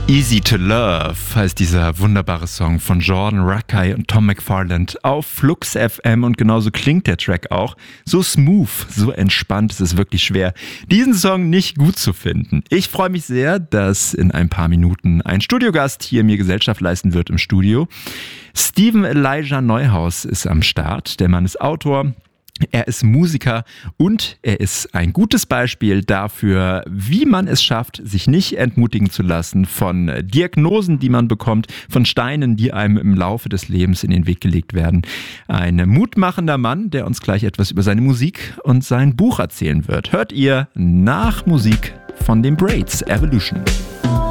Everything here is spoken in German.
Easy to Love heißt dieser wunderbare Song von Jordan Rakei und Tom McFarland auf Flux FM und genauso klingt der Track auch. So smooth, so entspannt, es ist wirklich schwer, diesen Song nicht gut zu finden. Ich freue mich sehr, dass in ein paar Minuten ein Studiogast hier mir Gesellschaft leisten wird im Studio. Steven Elijah Neuhaus ist am Start. Der Mann ist Autor. Er ist Musiker und er ist ein gutes Beispiel dafür, wie man es schafft, sich nicht entmutigen zu lassen von Diagnosen, die man bekommt, von Steinen, die einem im Laufe des Lebens in den Weg gelegt werden. Ein mutmachender Mann, der uns gleich etwas über seine Musik und sein Buch erzählen wird. Hört ihr nach Musik von den Braids, Evolution.